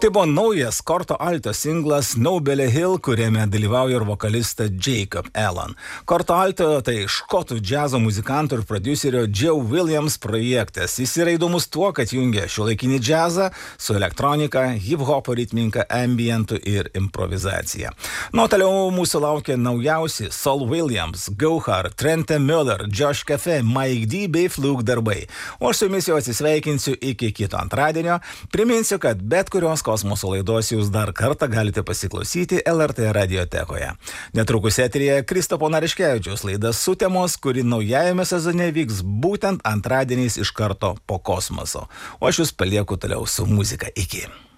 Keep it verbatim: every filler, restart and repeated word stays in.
Tai buvo naujas Korto Alto singlas Nobel Hill, kuriame dalyvauja ir vokalista Jacob Allen. Korto Alto tai škotų džiazo muzikanto ir prodiuserio Joe Williams projektas. Jis yra įdomus tuo, kad jungia šiuolaikinį džiazą su elektronika, hip-hopo ritminka, ambientu ir improvizacija. Nuo toliau mūsų laukia naujausi Saul Williams, Gohar, Trente Miller, Josh Cafe, Mike D bei Fluke darbai. O aš su jumis jau atsisveikinsiu iki kito antradienio. Priminsiu, kad bet kurios kosmoso laidos jūs dar kartą galite pasiklausyti L R T radiotekoje. Netrukus eteryje Kristopo Nariškevičiaus laida Sutemos, kuri naujajame sezone vyks būtent antradieniais iš karto po kosmoso. O aš jūs palieku toliau su muzika. Iki.